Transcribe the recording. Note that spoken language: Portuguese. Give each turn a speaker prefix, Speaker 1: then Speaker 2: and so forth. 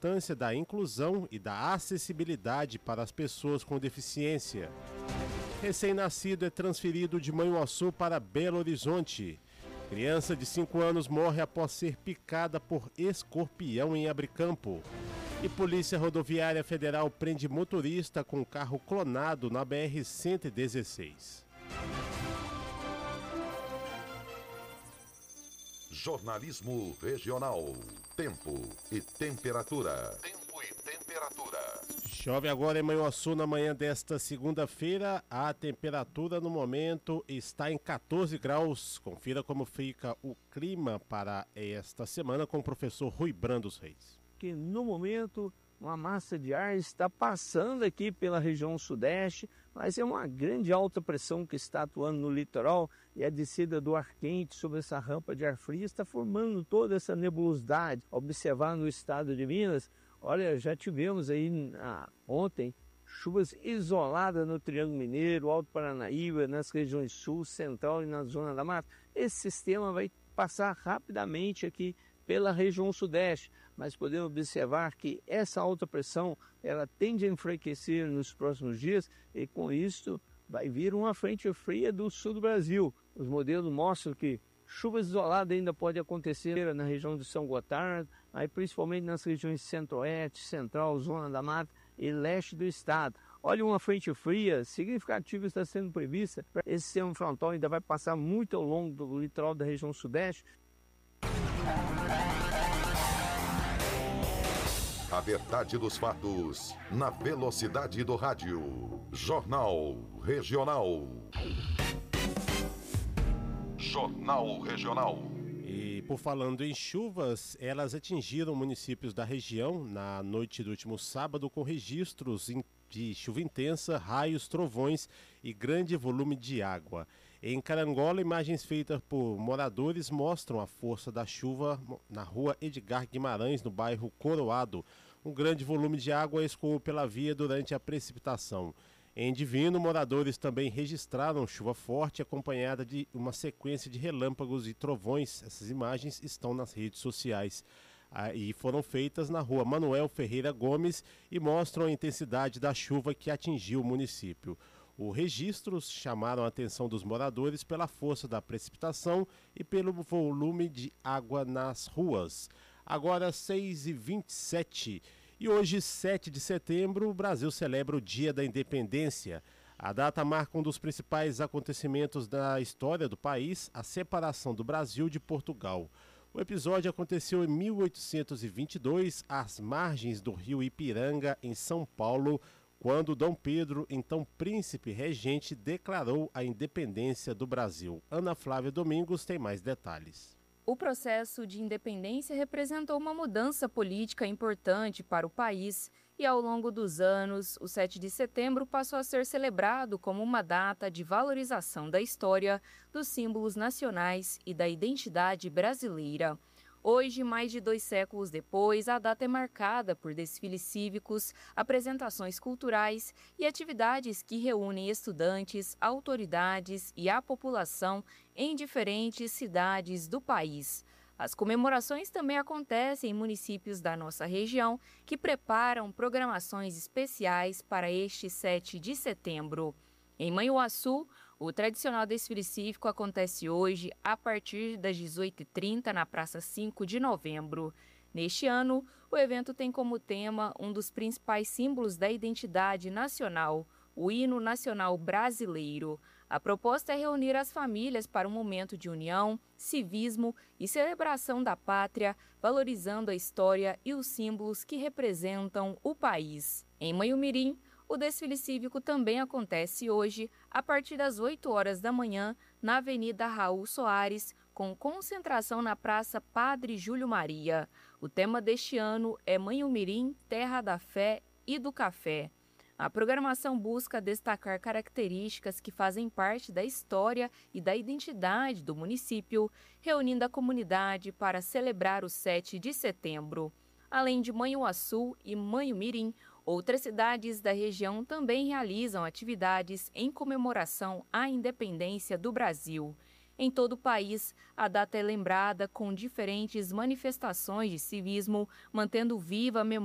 Speaker 1: importância da inclusão e da acessibilidade para as pessoas com deficiência. Recém-nascido é transferido de Manhuaçu para Belo Horizonte. Criança de 5 anos morre após ser picada por escorpião em Abricampo. E Polícia Rodoviária Federal prende motorista com carro clonado na BR-116.
Speaker 2: Jornalismo Regional. Tempo e temperatura. Tempo e temperatura.
Speaker 1: Chove agora em Manhuaçu na manhã desta segunda-feira. A temperatura no momento está em 14 graus. Confira como fica o clima para esta semana com o professor Rui Brandos Reis.
Speaker 3: Que no momento uma massa de ar está passando aqui pela região sudeste, mas é uma grande alta pressão que está atuando no litoral e a descida do ar quente sobre essa rampa de ar frio está formando toda essa nebulosidade. Observar no estado de Minas, olha, já tivemos aí ontem chuvas isoladas no Triângulo Mineiro, Alto Paranaíba, nas regiões sul, central e na zona da mata. Esse sistema vai passar rapidamente aqui pela região sudeste, mas podemos observar que essa alta pressão ela tende a enfraquecer nos próximos dias e com isso vai vir uma frente fria do sul do Brasil. Os modelos mostram que chuvas isoladas ainda podem acontecer na região de São Gotardo, aí principalmente nas regiões centro-oeste, central, zona da mata e leste do estado. Olha, uma frente fria significativa está sendo prevista. Esse sistema frontal ainda vai passar muito ao longo do litoral da região sudeste.
Speaker 2: A verdade dos fatos, na velocidade do rádio. Jornal Regional. Jornal Regional.
Speaker 1: E por falando em chuvas, elas atingiram municípios da região na noite do último sábado com registros de chuva intensa, raios, trovões e grande volume de água. Em Carangola, imagens feitas por moradores mostram a força da chuva na rua Edgar Guimarães, no bairro Coroado. Um grande volume de água escoou pela via durante a precipitação. Em Divino, moradores também registraram chuva forte acompanhada de uma sequência de relâmpagos e trovões. Essas imagens estão nas redes sociais. E foram feitas na rua Manuel Ferreira Gomes e mostram a intensidade da chuva que atingiu o município. Os registros chamaram a atenção dos moradores pela força da precipitação e pelo volume de água nas ruas. Agora 6h27 e hoje, 7 de setembro, o Brasil celebra o Dia da Independência. A data marca um dos principais acontecimentos da história do país, a separação do Brasil de Portugal. O episódio aconteceu em 1822, às margens do rio Ipiranga, em São Paulo, quando Dom Pedro, então príncipe regente, declarou a independência do Brasil. Ana Flávia Domingos tem mais detalhes.
Speaker 4: O processo de independência representou uma mudança política importante para o país e, ao longo dos anos, o 7 de setembro passou a ser celebrado como uma data de valorização da história, dos símbolos nacionais e da identidade brasileira. Hoje, mais de 2 séculos depois, a data é marcada por desfiles cívicos, apresentações culturais e atividades que reúnem estudantes, autoridades e a população em diferentes cidades do país. As comemorações também acontecem em municípios da nossa região que preparam programações especiais para este 7 de setembro. Em Manhuaçu, o tradicional desfile cívico acontece hoje a partir das 18h30 na Praça 5 de Novembro. Neste ano, o evento tem como tema um dos principais símbolos da identidade nacional, o hino nacional brasileiro. A proposta é reunir as famílias para um momento de união, civismo e celebração da pátria, valorizando a história e os símbolos que representam o país. Em Manhumirim, o desfile cívico também acontece hoje, a partir das 8 horas da manhã, na Avenida Raul Soares, com concentração na Praça Padre Júlio Maria. O tema deste ano é Manhumirim, Terra da Fé e do Café. A programação busca destacar características que fazem parte da história e da identidade do município, reunindo a comunidade para celebrar o 7 de setembro. Além de Manhuaçu e Manhumirim, outras cidades da região também realizam atividades em comemoração à independência do Brasil. Em todo o país, a data é lembrada com diferentes manifestações de civismo, mantendo viva a memória